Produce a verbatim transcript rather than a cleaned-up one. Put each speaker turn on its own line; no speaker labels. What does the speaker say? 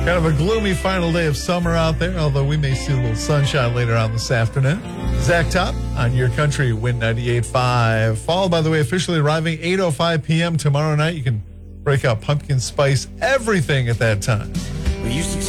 Kind of a gloomy final day of summer out there, although we may see a little sunshine later on this afternoon. Zach Top on Your Country, Win ninety-eight point five. Fall, by the way, officially arriving eight oh five p.m. tomorrow night. You can break out pumpkin spice everything at that time.
We used to